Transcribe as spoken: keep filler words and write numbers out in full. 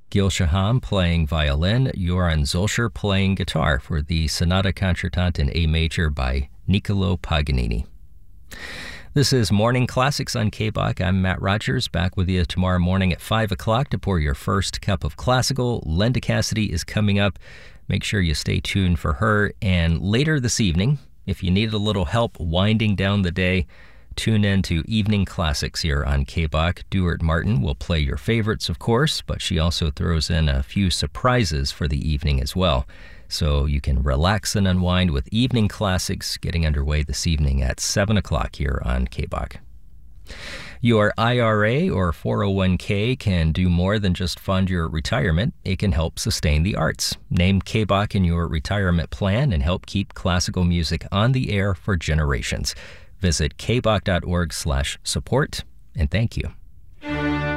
Gil Shaham playing violin, Joran Zolcher playing guitar for the Sonata Concertante in A major by Niccolo Paganini. This is Morning Classics on K B O C. I'm Matt Rogers, back with you tomorrow morning at five o'clock to pour your first cup of classical. Linda Cassidy is coming up. Make sure you stay tuned for her. And later this evening, if you need a little help winding down the day, tune in to Evening Classics here on K B O C. Duart Martin will play your favorites, of course, but she also throws in a few surprises for the evening as well. So you can relax and unwind with Evening Classics getting underway this evening at seven o'clock here on K B O C. Your I R A or four oh one k can do more than just fund your retirement. It can help sustain the arts. Name K B O C in your retirement plan and help keep classical music on the air for generations. Visit kboc.org slash support, and thank you.